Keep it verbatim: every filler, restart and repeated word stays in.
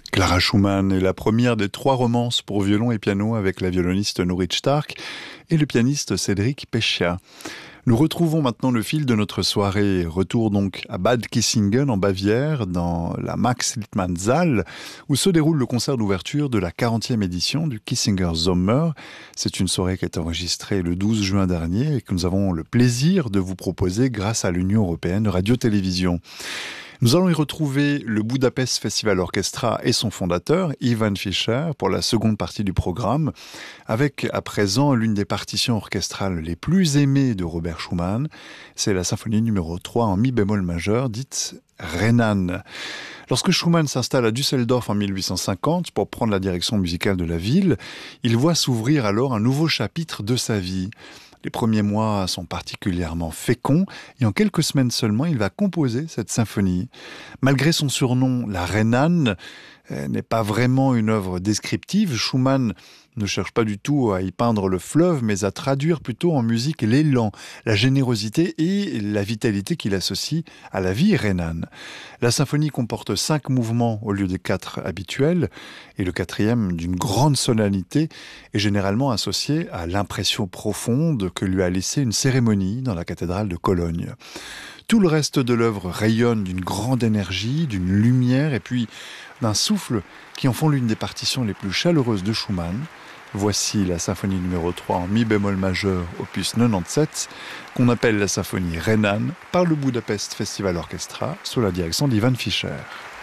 Clara Schumann est la première des trois romances pour violon et piano avec la violoniste Nourit Stark et le pianiste Cédric Peccia. Nous retrouvons maintenant le fil de notre soirée. Retour donc à Bad Kissingen en Bavière, dans la Max Littmann Saal, où se déroule le concert d'ouverture de la quarantième édition du Kissinger Sommer. C'est une soirée qui est enregistrée le douze juin dernier et que nous avons le plaisir de vous proposer grâce à l'Union européenne de radio-télévision. Nous allons y retrouver le Budapest Festival Orchestra et son fondateur, Ivan Fischer, pour la seconde partie du programme, avec à présent l'une des partitions orchestrales les plus aimées de Robert Schumann. C'est la symphonie numéro trois en mi bémol majeur, dite Rhénane. Lorsque Schumann s'installe à Düsseldorf en mille huit cent cinquante pour prendre la direction musicale de la ville, il voit s'ouvrir alors un nouveau chapitre de sa vie. Les premiers mois sont particulièrement féconds et en quelques semaines seulement, il va composer cette symphonie. Malgré son surnom, la Rhénane n'est pas vraiment une œuvre descriptive. Schumann ne cherche pas du tout à y peindre le fleuve, mais à traduire plutôt en musique l'élan, la générosité et la vitalité qu'il associe à la vie rhénane. La symphonie comporte cinq mouvements au lieu des quatre habituels, et le quatrième, d'une grande solennité, est généralement associé à l'impression profonde que lui a laissée une cérémonie dans la cathédrale de Cologne. Tout le reste de l'œuvre rayonne d'une grande énergie, d'une lumière et puis d'un souffle qui en font l'une des partitions les plus chaleureuses de Schumann. Voici la symphonie numéro trois en mi bémol majeur, opus quatre-vingt-dix-sept, qu'on appelle la symphonie Rhénane par le Budapest Festival Orchestra sous la direction d'Ivan Fischer.